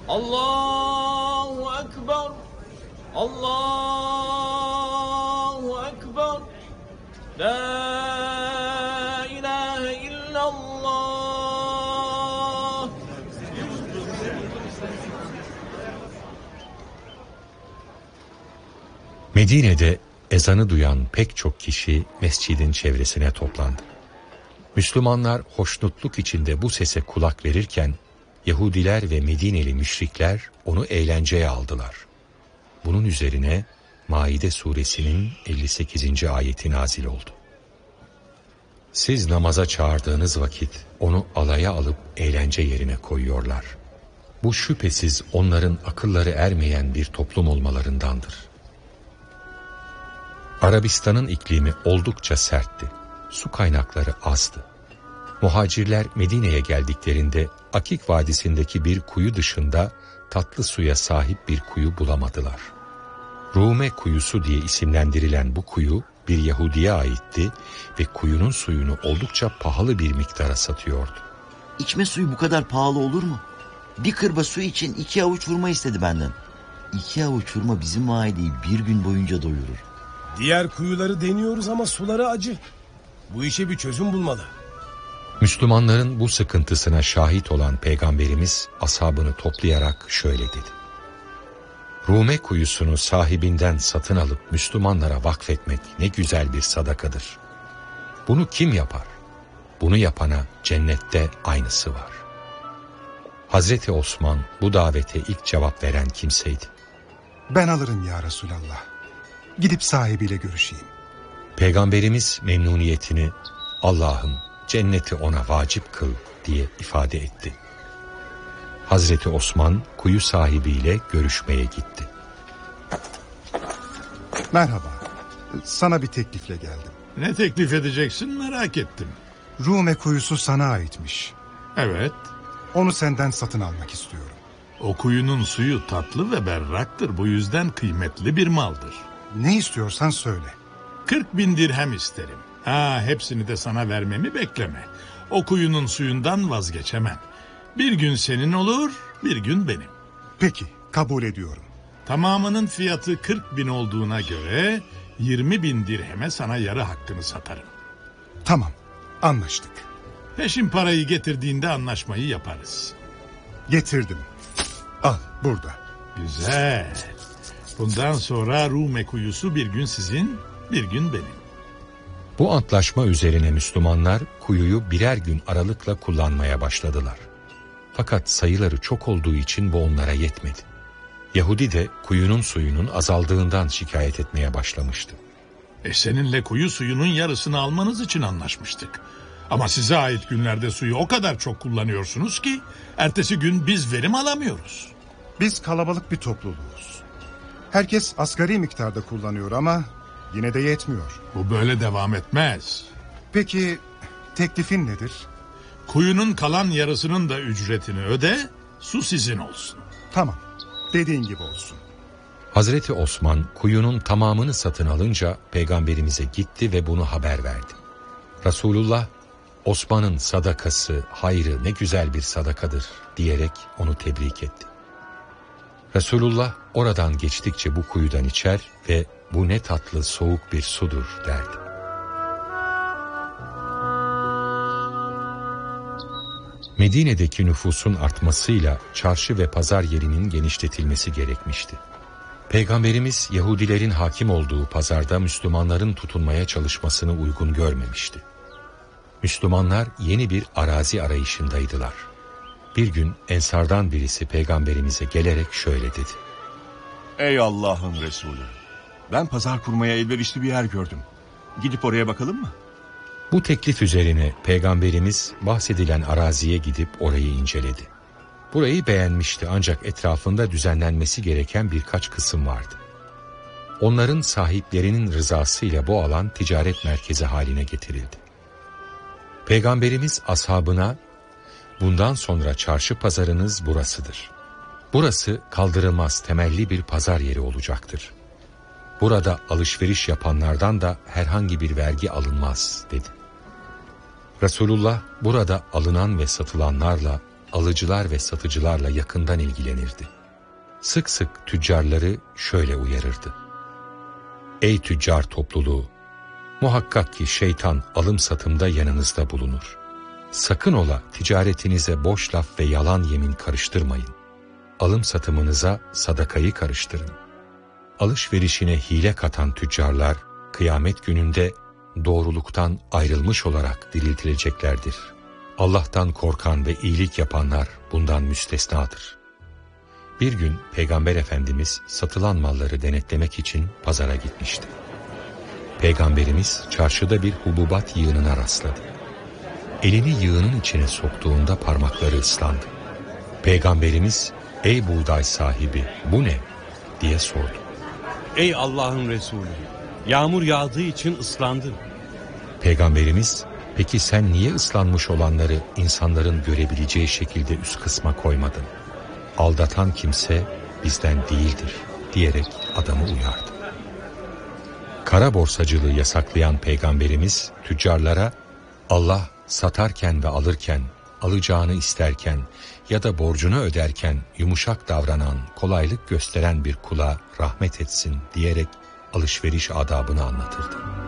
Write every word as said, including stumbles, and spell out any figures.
Allahu Ekber. Allahu Ekber. La ilahe illallah. Medine'de ezanı duyan pek çok kişi mescidin çevresine toplandı. Müslümanlar hoşnutluk içinde bu sese kulak verirken Yahudiler ve Medineli müşrikler onu eğlenceye aldılar. Bunun üzerine Maide suresinin elli sekizinci ayeti nazil oldu. Siz namaza çağırdığınız vakit onu alaya alıp eğlence yerine koyuyorlar. Bu şüphesiz onların akılları ermeyen bir toplum olmalarındandır. Arabistan'ın iklimi oldukça sertti. Su kaynakları azdı. Muhacirler Medine'ye geldiklerinde Akik Vadisi'ndeki bir kuyu dışında tatlı suya sahip bir kuyu bulamadılar. Rume kuyusu diye isimlendirilen bu kuyu bir Yahudi'ye aitti ve kuyunun suyunu oldukça pahalı bir miktara satıyordu. İçme suyu bu kadar pahalı olur mu? Bir kırba su için iki avuç hurma istedi benden. İki avuç hurma bizim aileyi bir gün boyunca doyurur. Diğer kuyuları deniyoruz ama suları acı. Bu işe bir çözüm bulmalı. Müslümanların bu sıkıntısına şahit olan Peygamberimiz ashabını toplayarak şöyle dedi. Rume kuyusunu sahibinden satın alıp Müslümanlara vakfetmek ne güzel bir sadakadır. Bunu kim yapar? Bunu yapana cennette aynısı var. Hazreti Osman bu davete ilk cevap veren kimseydi. Ben alırım ya Resulallah. Gidip sahibiyle görüşeyim. Peygamberimiz memnuniyetini Allah'ım cenneti ona vacip kıl diye ifade etti. Hazreti Osman kuyu sahibiyle görüşmeye gitti. Merhaba. Sana bir teklifle geldim. Ne teklif edeceksin merak ettim. Rume kuyusu sana aitmiş. Evet. Onu senden satın almak istiyorum. O kuyunun suyu tatlı ve berraktır. Bu yüzden kıymetli bir maldır. Ne istiyorsan söyle. Kırk bin dirhem isterim. Ha, hepsini de sana vermemi bekleme. O kuyunun suyundan vazgeçemem. Bir gün senin olur, bir gün benim. Peki, kabul ediyorum. Tamamının fiyatı kırk bin olduğuna göre yirmi bin dirheme sana yarı hakkını satarım. Tamam, anlaştık. Peşin parayı getirdiğinde anlaşmayı yaparız. Getirdim. Al, burada. Güzel. Bundan sonra Rume kuyusu bir gün sizin, bir gün benim. Bu antlaşma üzerine Müslümanlar kuyuyu birer gün aralıkla kullanmaya başladılar. Fakat sayıları çok olduğu için bu onlara yetmedi. Yahudi de kuyunun suyunun azaldığından şikayet etmeye başlamıştı. E seninle kuyu suyunun yarısını almanız için anlaşmıştık. Ama size ait günlerde suyu o kadar çok kullanıyorsunuz ki ertesi gün biz verim alamıyoruz. Biz kalabalık bir topluluğuz. Herkes asgari miktarda kullanıyor ama yine de yetmiyor. Bu böyle devam etmez. Peki teklifin nedir? Kuyunun kalan yarısının da ücretini öde, su sizin olsun. Tamam, dediğin gibi olsun. Hazreti Osman kuyunun tamamını satın alınca Peygamberimize gitti ve bunu haber verdi. Resulullah, Osman'ın sadakası, hayrı ne güzel bir sadakadır diyerek onu tebrik etti. Resulullah oradan geçtikçe bu kuyudan içer ve bu ne tatlı soğuk bir sudur derdi. Medine'deki nüfusun artmasıyla çarşı ve pazar yerinin genişletilmesi gerekmişti. Peygamberimiz Yahudilerin hakim olduğu pazarda Müslümanların tutunmaya çalışmasını uygun görmemişti. Müslümanlar yeni bir arazi arayışındaydılar. Bir gün Ensardan birisi Peygamberimize gelerek şöyle dedi. Ey Allah'ın Resulü! Ben pazar kurmaya elverişli bir yer gördüm. Gidip oraya bakalım mı? Bu teklif üzerine Peygamberimiz bahsedilen araziye gidip orayı inceledi. Burayı beğenmişti ancak etrafında düzenlenmesi gereken birkaç kısım vardı. Onların sahiplerinin rızasıyla bu alan ticaret merkezi haline getirildi. Peygamberimiz ashabına, bundan sonra çarşı pazarınız burasıdır. Burası kaldırılmaz temelli bir pazar yeri olacaktır. Burada alışveriş yapanlardan da herhangi bir vergi alınmaz dedi. Resulullah burada alınan ve satılanlarla alıcılar ve satıcılarla yakından ilgilenirdi. Sık sık tüccarları şöyle uyarırdı. Ey tüccar topluluğu! Muhakkak ki şeytan alım satımda yanınızda bulunur. Sakın ola ticaretinize boş laf ve yalan yemin karıştırmayın. Alım satımınıza sadakayı karıştırın. Alışverişine hile katan tüccarlar kıyamet gününde doğruluktan ayrılmış olarak diriltileceklerdir. Allah'tan korkan ve iyilik yapanlar bundan müstesnadır. Bir gün Peygamber Efendimiz satılan malları denetlemek için pazara gitmişti. Peygamberimiz çarşıda bir hububat yığınına rastladı. Elini yığının içine soktuğunda parmakları ıslandı. Peygamberimiz, ''Ey buğday sahibi, bu ne?'' diye sordu. Ey Allah'ın Resulü, yağmur yağdığı için ıslandım. Peygamberimiz, ''Peki sen niye ıslanmış olanları insanların görebileceği şekilde üst kısma koymadın? Aldatan kimse bizden değildir.'' diyerek adamı uyardı. Kara borsacılığı yasaklayan Peygamberimiz tüccarlara Allah satarken ve alırken, alacağını isterken ya da borcunu öderken yumuşak davranan, kolaylık gösteren bir kula rahmet etsin diyerek alışveriş adabını anlatırdı.